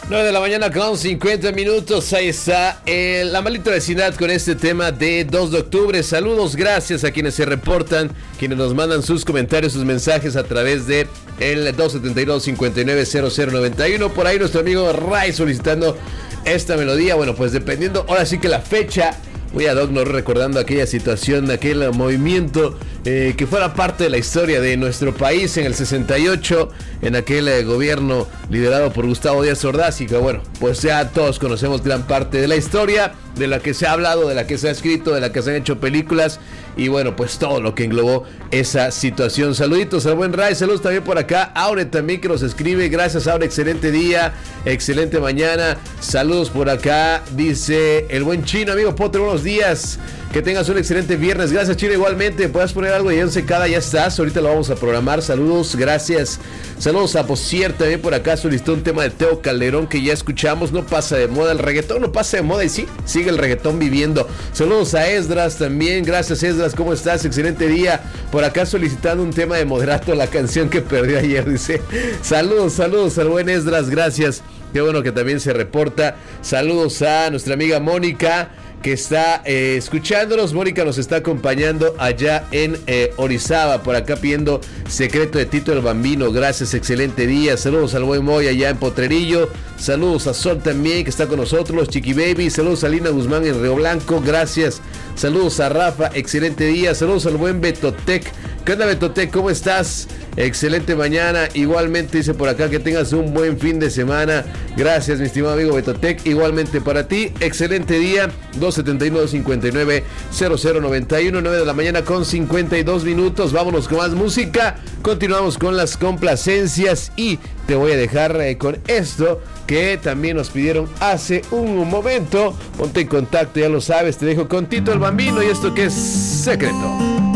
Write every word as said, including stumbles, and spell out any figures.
nueve de la mañana con cincuenta minutos. Ahí está eh, la maldita vecindad con este tema de dos de octubre. Saludos, gracias a quienes se reportan, quienes nos mandan sus comentarios, sus mensajes a través de el dos setenta y dos, cincuenta y nueve, cero cero noventa y uno. Por ahí nuestro amigo Ray solicitando esta melodía. Bueno, pues dependiendo, ahora sí que la fecha. Voy a Doc, no recordando aquella situación, aquel movimiento eh, que fuera parte de la historia de nuestro país en el sesenta y ocho, en aquel eh, gobierno liderado por Gustavo Díaz Ordaz, y que bueno, pues ya todos conocemos gran parte de la historia, de la que se ha hablado, de la que se ha escrito, de la que se han hecho películas, y bueno, pues todo lo que englobó esa situación. Saluditos al buen Ray, saludos también por acá, Aure también que nos escribe, gracias Aure, excelente día, excelente mañana, saludos por acá, dice el buen Chino, amigo Potter, buenos días, que tengas un excelente viernes, gracias Chino, igualmente, puedes poner algo de once cada, ya estás, ahorita lo vamos a programar, saludos, gracias, saludos a Posier también por acá, solicitó un tema de Teo Calderón que ya escuchamos, no pasa de moda, el reggaetón no pasa de moda y sí, sigue el reggaetón viviendo. Saludos a Esdras también, gracias Esdras, ¿cómo estás? Excelente día, por acá solicitando un tema de Moderato, la canción que perdió ayer, dice, saludos, saludos al buen Esdras, gracias, qué bueno que también se reporta, saludos a nuestra amiga Mónica, que está eh, escuchándonos. Mónica nos está acompañando allá en eh, Orizaba, por acá pidiendo Secreto de Tito el Bambino, gracias, excelente día, saludos al buen Moy allá en Potrerillo, saludos a Sol también que está con nosotros, Chiqui Baby, saludos a Lina Guzmán en Río Blanco, gracias, saludos a Rafa, excelente día, saludos al buen Betotec, ¿qué onda Betotec? ¿Cómo estás? Excelente mañana, igualmente dice por acá que tengas un buen fin de semana, gracias mi estimado amigo Betotec, igualmente para ti, excelente día, dos setenta y nueve, cincuenta y nueve, cero cero noventa y uno, nueve de la mañana con cincuenta y dos minutos, vámonos con más música, continuamos con las complacencias y te voy a dejar eh, con esto que también nos pidieron hace un momento, ponte en contacto, ya lo sabes, te dejo con Tito el Bambino y esto que es Secreto.